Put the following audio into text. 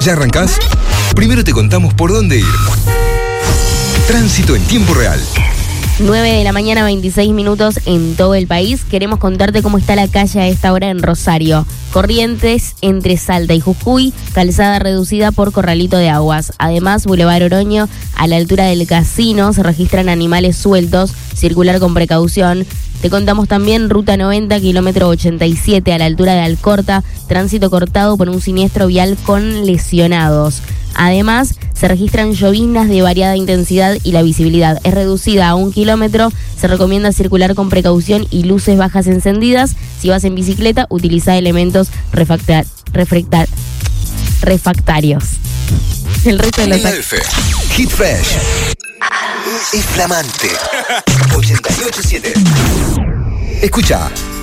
¿Ya arrancás? Primero te contamos por dónde ir. Tránsito en tiempo real. 9 de la mañana, 26 minutos en todo el país. Queremos contarte cómo está la calle a esta hora en Rosario. Corrientes entre Salta y Jujuy, calzada reducida por Corralito de Aguas. Además, Boulevard Oroño, a la altura del casino, se registran animales sueltos, circular con precaución. Te contamos también Ruta 90, kilómetro 87, a la altura de Alcorta, tránsito cortado por un siniestro vial con lesionados. Además, se registran lloviznas de variada intensidad y la visibilidad es reducida a 1 kilómetro. Se recomienda circular con precaución y luces bajas encendidas. Si vas en bicicleta, utiliza elementos refractarios. El resto de los... Hit Fresh. Es flamante. 88.7. Escucha,